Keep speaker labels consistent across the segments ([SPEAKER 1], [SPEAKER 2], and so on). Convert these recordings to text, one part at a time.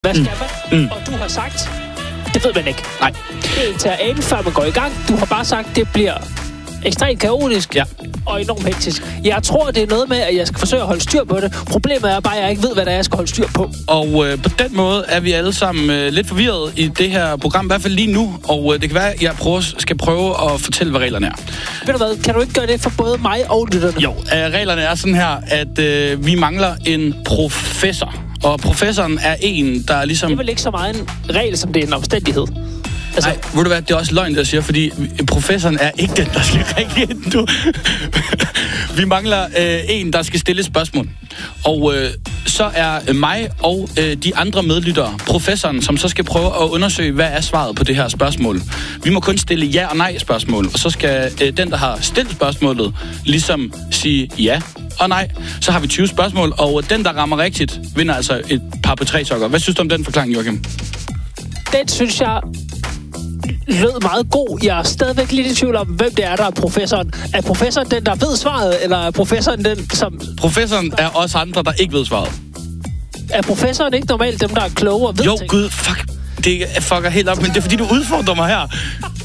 [SPEAKER 1] Hvad skal man? Og du har sagt, det ved man ikke.
[SPEAKER 2] Nej.
[SPEAKER 1] Det er til at ane, før man går i gang. Du har bare sagt, det bliver ekstremt kaotisk og enormt hektisk. Jeg tror, det er noget med, at jeg skal forsøge at holde styr på det. Problemet er bare, at jeg ikke ved, hvad det er, jeg skal holde styr på.
[SPEAKER 2] Og på den måde er vi alle sammen lidt forvirret i det her program, i hvert fald lige nu. Og det kan være, at jeg skal prøve at fortælle, hvad reglerne er.
[SPEAKER 1] Ved du hvad, kan du ikke gøre det for både mig og lytterne?
[SPEAKER 2] Jo, reglerne er sådan her, at vi mangler en professor. Og professoren er en, der ligesom...
[SPEAKER 1] Det er vel ikke så meget en regel, som det er en omstændighed.
[SPEAKER 2] Altså... Nej, ved du hvad, det er også løgn, der siger, fordi professoren er ikke den, der skal ringe ind nu. Vi mangler en, der skal stille spørgsmål. Og så er mig og de andre medlyttere professoren, som så skal prøve at undersøge, hvad er svaret på det her spørgsmål. Vi må kun stille ja og nej spørgsmål, og så skal den, der har stillet spørgsmålet, ligesom sige ja og nej. Så har vi 20 spørgsmål, og den, der rammer rigtigt, vinder altså et par P3-sokker. Hvad synes du om den forklaring, Joachim?
[SPEAKER 1] Den synes jeg lød meget god. Jeg er stadigvæk lidt i tvivl om, hvem det er, der er professoren. Er professoren den, der ved svaret, eller er professoren den, som...
[SPEAKER 2] Professoren er også andre, der ikke ved svaret.
[SPEAKER 1] Er professoren ikke normalt dem, der er kloge og ved
[SPEAKER 2] jo,
[SPEAKER 1] ting?
[SPEAKER 2] Gud, fuck. Det fucker helt op, men det er fordi, du udfordrer mig her.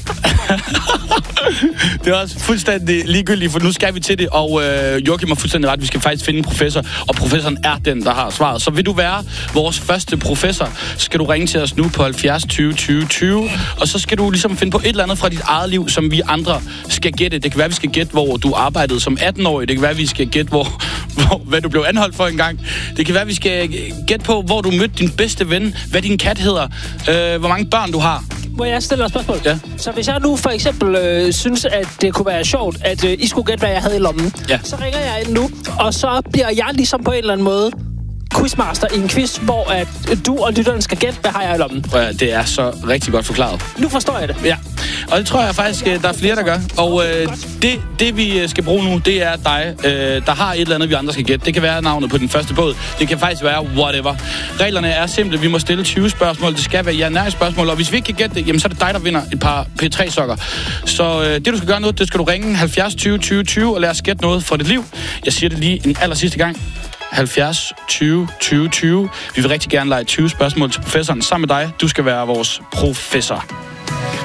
[SPEAKER 2] Det er også fuldstændig ligegyldigt, for nu skal vi til det, og Joachim har fuldstændig ret. Vi skal faktisk finde en professor, og professoren er den, der har svaret. Så vil du være vores første professor, så skal du ringe til os nu på 70 20 20 20, og så skal du ligesom finde på et eller andet fra dit eget liv, som vi andre skal gætte. Det kan være, vi skal gætte, hvor du arbejdede som 18-årig. Det kan være, vi skal gætte, hvad du blev anholdt for engang. Det kan være, vi skal gætte på, hvor du mødte din bedste ven, hvad din kat hedder, hvor mange børn du har.
[SPEAKER 1] Må jeg stille et spørgsmål?
[SPEAKER 2] Ja.
[SPEAKER 1] Så hvis jeg nu for eksempel synes, at det kunne være sjovt, at I skulle gætte, hvad jeg havde i lommen, så ringer jeg ind nu, og så bliver jeg ligesom på en eller anden måde quizmaster i en quiz, hvor at du og lytteren skal gætte, hvad har jeg i lommen.
[SPEAKER 2] Ja, det er så rigtig godt forklaret.
[SPEAKER 1] Nu forstår jeg det.
[SPEAKER 2] Ja, og det tror jeg faktisk, der er flere, der gør. Og det vi skal bruge nu, det er dig, der har et eller andet, vi andre skal gætte. Det kan være navnet på den første båd. Det kan faktisk være whatever. Reglerne er simple. Vi må stille 20 spørgsmål. Det skal være ja-nej-spørgsmål. Og hvis vi ikke kan gætte det, jamen, så er det dig, der vinder et par P3-sokker. Så det, du skal gøre nu, det skal du ringe 70 20 20 20 og lad os gætte noget fra dit liv. Jeg siger det lige en aller sidste gang. 70 20 20 20. Vi vil rigtig gerne lege 20 spørgsmål til professoren sammen med dig. Du skal være vores professor.